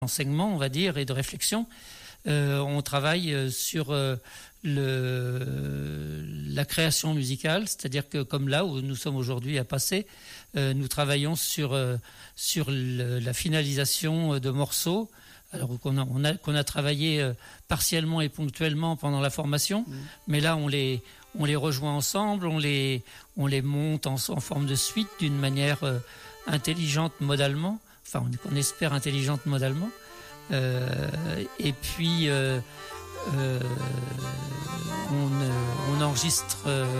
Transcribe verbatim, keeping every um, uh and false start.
enseignement, on va dire, et de réflexion. Euh, on travaille sur euh, le, la création musicale, c'est-à-dire que comme là où nous sommes aujourd'hui à Passé, euh, nous travaillons sur, euh, sur le, la finalisation de morceaux, alors qu'on a, on a, qu'on a travaillé euh, partiellement et ponctuellement pendant la formation, mmh. mais là on les, on les rejoint ensemble, on les, on les monte en, en forme de suite d'une manière euh, intelligente modalement, enfin on, on espère intelligente modalement. Euh, et puis euh, euh, on, on enregistre euh,